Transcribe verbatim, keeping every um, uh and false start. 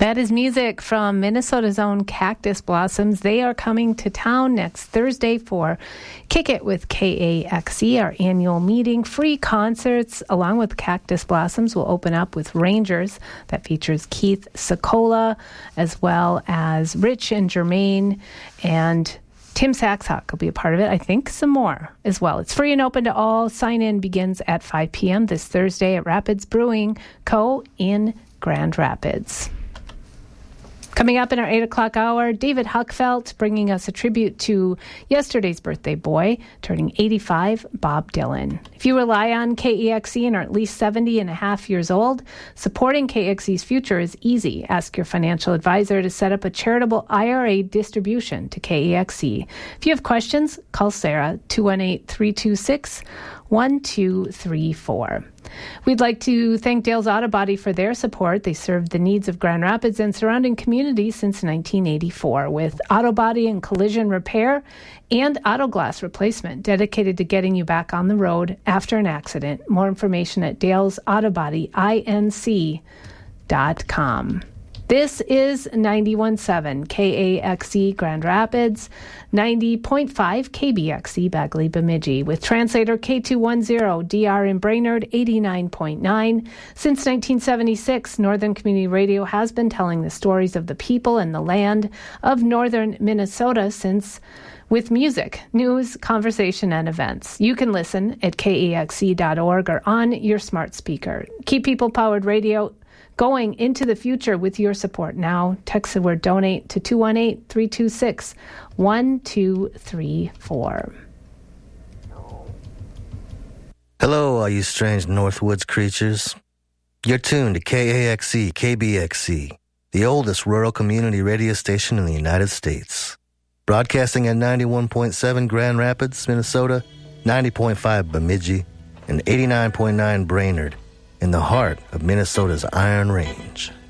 That is music from Minnesota's own Cactus Blossoms. They are coming to town next Thursday for Kick It with K A X E, our annual meeting. Free concerts along with Cactus Blossoms will open up with Rangers that features Keith Sokola as well as Rich and Jermaine, and Tim Saxhawk will be a part of it. I think some more as well. It's free and open to all. Sign-in begins at five p.m. this Thursday at Rapids Brewing Co. in Grand Rapids. Coming up in our eight o'clock hour, David Huckfelt bringing us a tribute to yesterday's birthday boy, turning eighty-five, Bob Dylan. If you rely on K E X E and are at least seventy and a half years old, supporting K E X E's future is easy. Ask your financial advisor to set up a charitable I R A distribution to K E X E. If you have questions, call Sarah, two one eight, three two six, one two three four. We'd like to thank Dale's Auto Body for their support. They served the needs of Grand Rapids and surrounding communities since nineteen eighty-four with auto body and collision repair and auto glass replacement, dedicated to getting you back on the road after an accident. More information at dales auto body inc dot com. This is ninety-one point seven K A X E Grand Rapids, ninety point five K B X E Bagley Bemidji, with translator K two ten D R in Brainerd, eighty-nine point nine. Since nineteen seventy-six, Northern Community Radio has been telling the stories of the people and the land of northern Minnesota since with music, news, conversation, and events. You can listen at K A X E dot org or on your smart speaker. Keep People-Powered Radio going into the future with your support now. Text the word donate to two one eight, three two six, one two three four. Hello, all you strange Northwoods creatures. You're tuned to K A X E, K B X E, the oldest rural community radio station in the United States. Broadcasting at ninety-one point seven Grand Rapids, Minnesota, ninety point five Bemidji, and eighty-nine point nine Brainerd, in the heart of Minnesota's Iron Range.